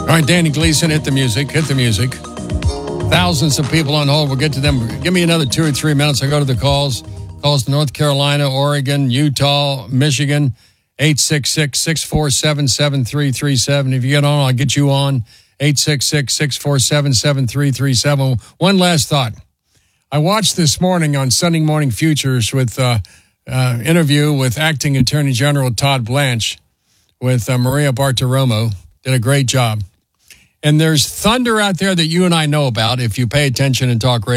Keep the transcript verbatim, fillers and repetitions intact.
right, Danny Gleason, hit the music, hit the music. Thousands of people on hold. We'll get to them. Give me another two or three minutes. I go to the calls. Calls to North Carolina, Oregon, Utah, Michigan, eight six six, six four seven, seven three three seven. If you get on, I'll get you on, eight six six, six four seven, seven three three seven. One last thought. I watched this morning on Sunday Morning Futures with uh, uh, interview with Acting Attorney General Todd Blanche with uh, Maria Bartiromo. Did a great job. And there's thunder out there that you and I know about if you pay attention and talk radio.